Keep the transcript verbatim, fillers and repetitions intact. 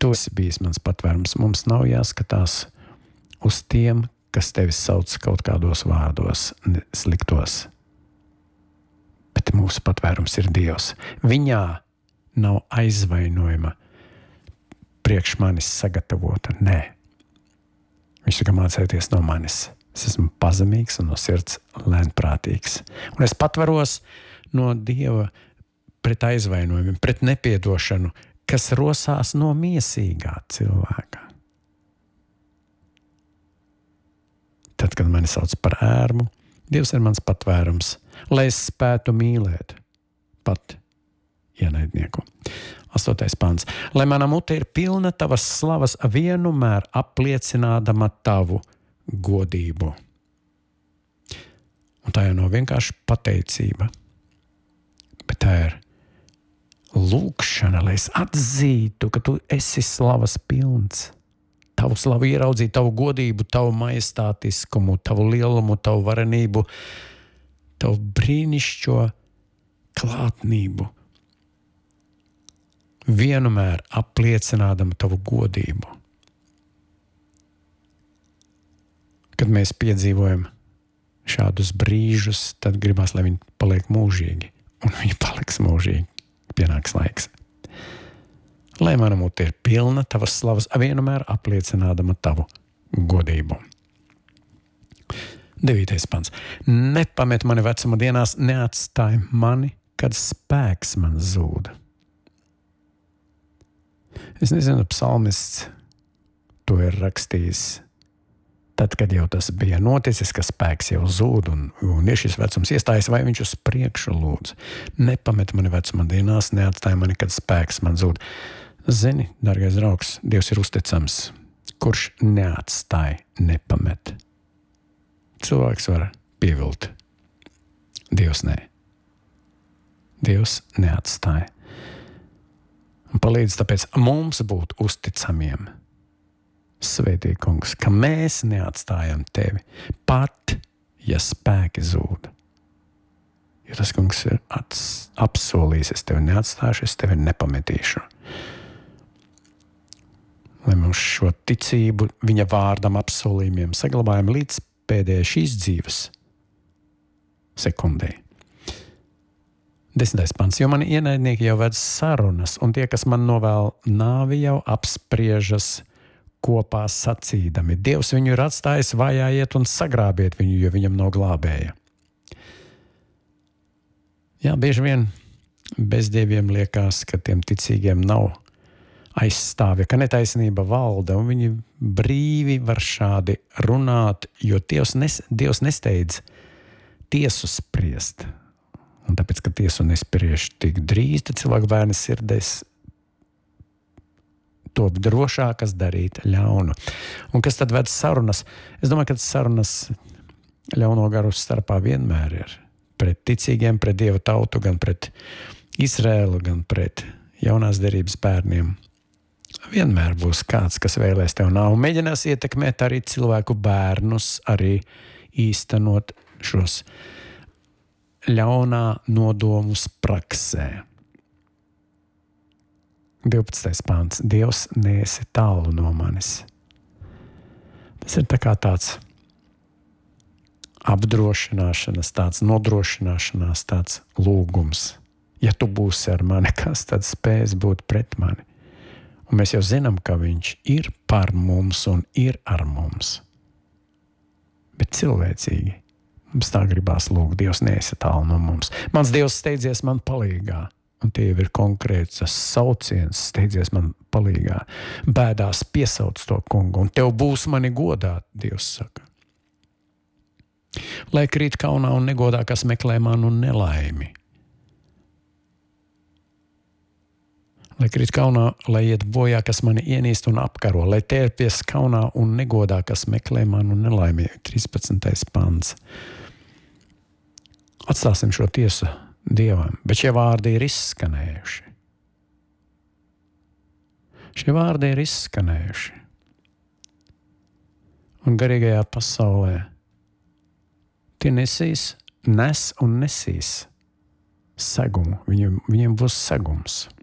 Tu esi bijis mans patvērums. Mums nav jāskatās uz tiem, kas tevi sauc kaut kādos vārdos sliktos. Bet mūsu patvērums ir Dievs. Viņā nav aizvainojuma priekš manis sagatavota. Nē. Viņš saka, mācieties no manis. Es esmu pazemīgs un no sirds lēnprātīgs. Un es patvaros no Dieva pret aizvainojumiem, pret nepiedošanu, kas rosās no miesīgā cilvēka. Tad, kad mani sauc par ērmu, Dievs ir mans patvērums, lai es spētu mīlēt pat ienaidnieku. Astotais pants. Lai mana mute ir pilna tavas slavas, vienmēr apliecinādama tavu godību. Un tā jau nav vienkārši pateicība, bet tā ir lūkšana, lai es atzītu, ka tu esi slavas pilns. Tavu slavu ieraudzīt, tavu godību, tavu majestātiskumu, tavu lielumu, tavu varenību, tavu brīnišķo klātnību. Vienmēr apliecinādama tavu godību. Kad mēs piedzīvojam šādus brīžus, tad gribās, lai viņi paliek mūžīgi. Un viņi paliks mūžīgi. Pienāks laiks. Lai mana mute ir pilna tavas slavas, vienmēr apliecinādama tavu godību. Devītais pants. Nepamet mani vecuma dienās, neatstāj mani, kad spēks man zūda. Es nezinu, psalmists to ir rakstījis tad, kad jau tas bija noticis, ka spēks jau zūd un, un ir šis vecums iestājas, vai viņš uz priekšu lūdz. Nepamet mani vecuma dienās, neatstāj mani, kad spēks man zūd. Zini, dargais draugs, Dievs ir uzticams, kurš neatstāj, nepamet. Cilvēks var pievilt. Dievs nē. Dievs neatstāj. Un palīdz tāpēc mums būt uzticamiem. Svētī, kungs, ka mēs neatstājam tevi, pat, ja spēki zūd. Jo tas, kungs, ir ats, apsolījis, es tevi neatstāšu, es tevi nepametīšu. Lai mums šo ticību viņa vārdam apsolījumiem saglabājam līdz pēdējai šīs dzīves sekundē. Desmitais pants. Jo mani ienaidnieki jau ved sarunas, un tie, kas man novēl nāvi, jau apspriežas kopā sacīdami. Dievs viņu ir atstājis, vajājiet un sagrābiet viņu, jo viņam nav glābēja. Jā, bieži vien bezdieviem liekas, ka tiem ticīgiem nav aizstāvja, ka netaisnība valda, un viņi brīvi var šādi runāt, jo Dievs, nes, Dievs nesteidz tiesu spriest. Un tāpēc, ka tiesu nespriež tik drīz, tad cilvēku bērni sirdēs top drošākas darīt ļaunu. Un kas tad ved sarunas? Es domāju, ka sarunas ļauno garu starpā vienmēr ir. Pret ticīgiem, pret Dieva tautu, gan pret Izrēlu, gan pret jaunās derības bērniem. Vienmēr būs kāds, kas vēlēs tev nav. Un mēģinās ietekmēt arī cilvēku bērnus, arī īstenot šos ļaunā nodomus praksē. divpadsmitais pāns. Dievs neesi tālu no manis. Tas ir tā kā tāds apdrošināšanas, tāds nodrošināšanās, tāds lūgums. Ja tu būsi ar mani, kas tad spēs būt pret mani? Un mēs jau zinām, ka viņš ir par mums un ir ar mums. Bet cilvēcīgi. Mums tā gribās lūgt, Dievs neesi tālu no mums. Mans Dievs steidzies man palīgā. Un tie jau ir konkrēts sauciens, steidzies man palīgā. Bēdās piesauc to kungu, un tev būs mani godāt, Dievs saka. Lai krīt kaunā un negodā, kas meklē manu nelaimi. Lai krīt kaunā, lai iet bojā, kas mani ienīst un apkaro. Lai tērpies kaunā un negodā, kas meklē manu nelaimi. trīspadsmitais pants. Atstāsim šo tiesu Dievam, bet šie vārdi ir izskanējuši. Šie vārdi ir izskanējuši. Un garīgajā pasaulē tie nesīs, nes un nesīs segumu. Viņiem, viņiem būs segums.